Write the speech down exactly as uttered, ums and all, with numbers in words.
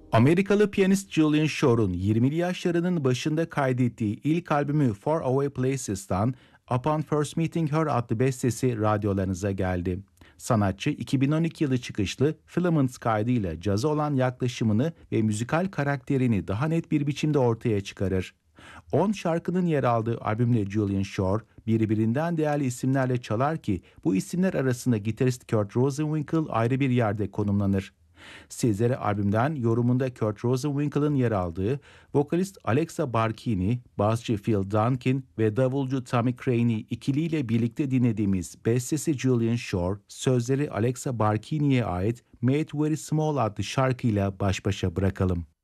Amerikalı piyanist Julian Shore'un yirmili yaşlarının başında kaydettiği ilk albümü Far Away Places'tan Upon First Meeting Her adlı bestesi radyolarınıza geldi. Sanatçı iki bin on iki yılı çıkışlı Filaments kaydıyla caza olan yaklaşımını ve müzikal karakterini daha net bir biçimde ortaya çıkarır. on şarkının yer aldığı albümle Julian Shore birbirinden değerli isimlerle çalar ki bu isimler arasında gitarist Kurt Rosenwinkel ayrı bir yerde konumlanır. Sizlere albümden yorumunda Kurt Rosenwinkel'ın yer aldığı, vokalist Alexa Barkini, basçı Phil Duncan ve davulcu Tommy Crane'i ikiliyle birlikte dinlediğimiz bestesi Julian Shore, sözleri Alexa Barkini'ye ait Made Very Small adlı şarkıyla baş başa bırakalım.